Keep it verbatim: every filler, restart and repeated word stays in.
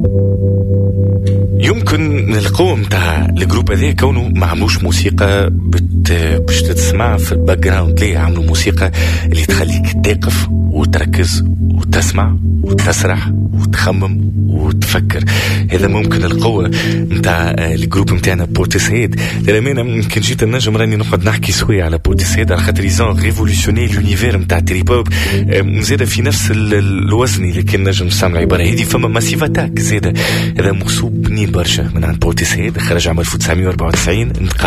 يمكن القوة متاع الجروب هذا كونه ما عملوش موسيقى بت... باش تسمع في الباك جراوند، ليه عملوا موسيقى اللي تخليك تقف وتركز وتسمع وتسرح وتخمم وتفكر. هذا ممكن القوة متاع الجروب متاعنا بورتيسيد. للأمانة ممكن جيت النجم راني نقعد نحكي سوية على بورتيسيد على خاطر يزون ريفولوشوني لونيفير متاع تريبوب، زاده في نفس الوزن اللي كان نجم نستعمل العبارة هذه. فما ماسيف اتاك زاده، هذا مغصوب بنين برشا من عند بورتيسيد، خرج عام ألف وتسعمية وأربعة وتسعين.